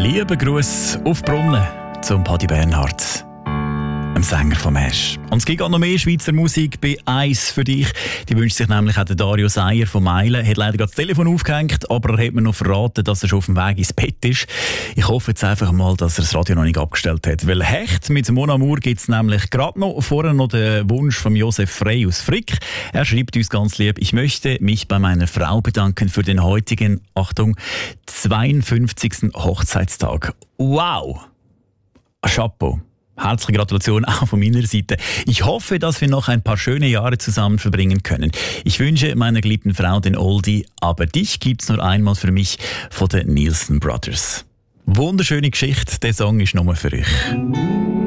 Liebe Gruß auf Brunnen zum Paddy Bernhard, dem Sänger von Mesh. Und es gibt auch noch mehr Schweizer Musik bei «Eis» für dich. Die wünscht sich nämlich auch der Dario Seier von Meilen. Er hat leider gerade das Telefon aufgehängt, aber er hat mir noch verraten, dass er schon auf dem Weg ins Bett ist. Ich hoffe jetzt einfach mal, dass er das Radio noch nicht abgestellt hat. Weil Hecht mit Mon Amour gibt es nämlich gerade noch. Vorher noch den Wunsch von Josef Frey aus Frick. Er schreibt uns ganz lieb: Ich möchte mich bei meiner Frau bedanken für den heutigen, Achtung, 52. Hochzeitstag. Wow! Chapeau. Herzliche Gratulation auch von meiner Seite. Ich hoffe, dass wir noch ein paar schöne Jahre zusammen verbringen können. Ich wünsche meiner geliebten Frau den Oldie, aber dich gibt's nur einmal für mich von den Nielsen Brothers. Wunderschöne Geschichte, der Song ist nur für euch.